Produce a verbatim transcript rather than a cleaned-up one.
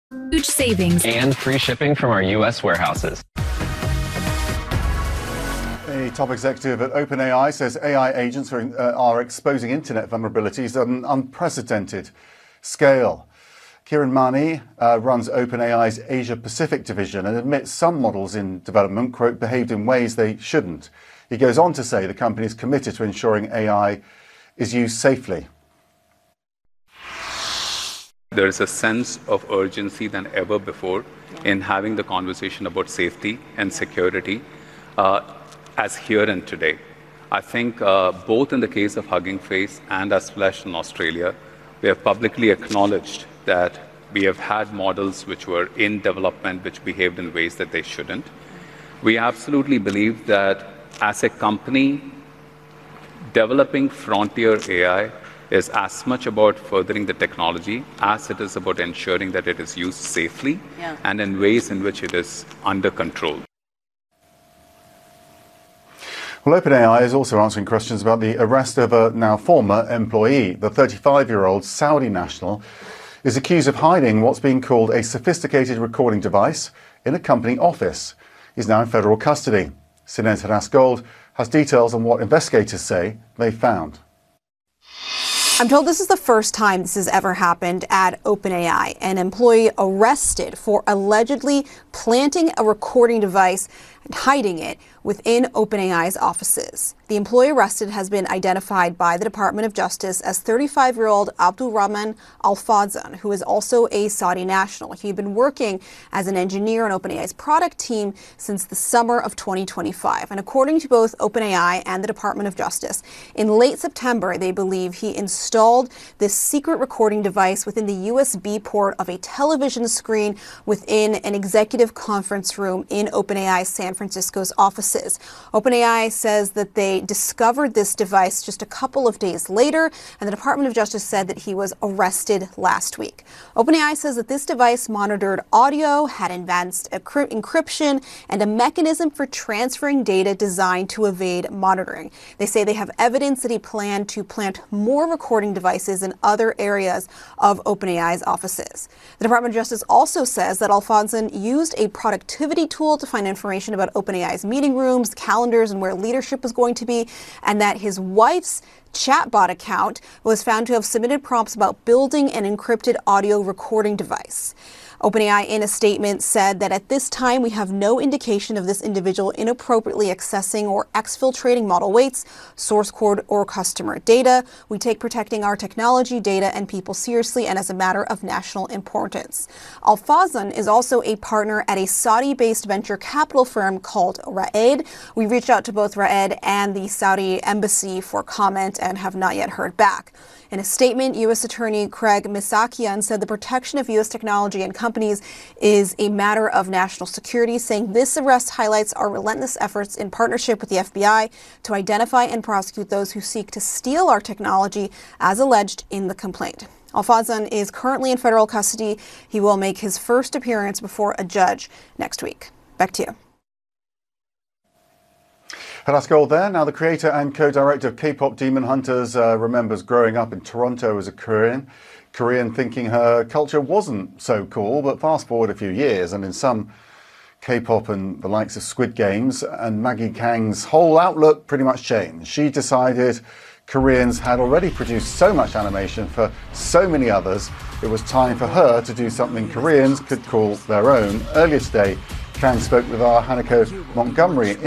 huge savings, and free shipping from our U S warehouses. A top executive at OpenAI says A I agents are, uh, are exposing internet vulnerabilities at an unprecedented scale. Kiran Mani uh, runs OpenAI's Asia-Pacific division and admits some models in development, quote, behaved in ways they shouldn't. He goes on to say the company is committed to ensuring A I is used safely. There is a sense of urgency than ever before in having the conversation about safety and security uh, as here and today. I think uh, both in the case of Hugging Face and as Flesh in Australia, we have publicly acknowledged that we have had models which were in development which behaved in ways that they shouldn't. We absolutely believe that as a company, developing frontier A I is as much about furthering the technology as it is about ensuring that it is used safely yeah. and in ways in which it is under control. Well, OpenAI is also answering questions about the arrest of a now former employee. The thirty-five-year-old Saudi national is accused of hiding what's being called a sophisticated recording device in a company office. He's now in federal custody. Sinez Rasgold has details on what investigators say they found. I'm told this is the first time this has ever happened at OpenAI. An employee arrested for allegedly planting a recording device and hiding it within OpenAI's offices. The employee arrested has been identified by the Department of Justice as thirty-five-year-old Abdul Rahman Al Fadzan, who is also a Saudi national. He had been working as an engineer on OpenAI's product team since the summer of twenty twenty-five. And according to both OpenAI and the Department of Justice, in late September, they believe he installed this secret recording device within the U S B port of a television screen within an executive conference room in OpenAI's San Francisco's offices. OpenAI says that they discovered this device just a couple of days later, and the Department of Justice said that he was arrested last week. OpenAI says that this device monitored audio, had advanced encryption, and a mechanism for transferring data designed to evade monitoring. They say they have evidence that he planned to plant more recording devices in other areas of OpenAI's offices. The Department of Justice also says that Al Fadzan used a productivity tool to find information about OpenAI's meeting rooms, calendars, and where leadership was going to be, and that his wife's chatbot account was found to have submitted prompts about building an encrypted audio recording device. OpenAI, in a statement, said that at this time we have no indication of this individual inappropriately accessing or exfiltrating model weights, source code, or customer data. We take protecting our technology, data, and people seriously and as a matter of national importance. Al Fadzan is also a partner at a Saudi-based venture capital firm called Ra'ed. We reached out to both Ra'ed and the Saudi embassy for comment and have not yet heard back. In a statement, U S Attorney Craig Misakian said the protection of U S technology and companies is a matter of national security, saying this arrest highlights our relentless efforts in partnership with the F B I to identify and prosecute those who seek to steal our technology, as alleged in the complaint. Al Fadzan is currently in federal custody. He will make his first appearance before a judge next week. Back to you. Rasgold there. Now, the creator and co-director of K-pop Demon Hunters uh, remembers growing up in Toronto as a Korean, Korean thinking her culture wasn't so cool, but fast forward a few years and in some K-pop and the likes of Squid Games and Maggie Kang's whole outlook pretty much changed. She decided Koreans had already produced so much animation for so many others, it was time for her to do something Koreans could call their own. Earlier today, Kang spoke with our Hanako Montgomery